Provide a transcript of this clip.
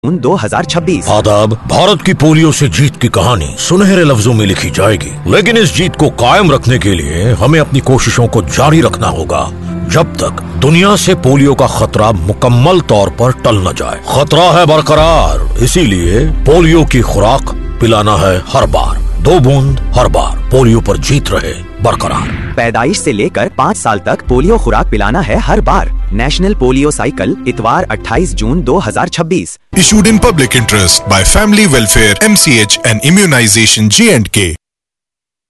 2026। आदाब। भारत की पोलियो से जीत की कहानी सुनहरे लफ्जों में लिखी जाएगी, लेकिन इस जीत को कायम रखने के लिए हमें अपनी कोशिशों को जारी रखना होगा जब तक दुनिया से पोलियो का खतरा मुकम्मल तौर पर टल न जाए। खतरा है बरकरार, इसीलिए पोलियो की खुराक पिलाना है हर बार, 2 बूंद हर बार, पोलियो पर जीत रहे बरकरार। पैदाइश से लेकर 5 साल तक पोलियो खुराक पिलाना है हर बार। नेशनल पोलियो साइकिल, इतवार 28 जून 2026। Issued in public interest by Family Welfare, MCH and Immunization J&K.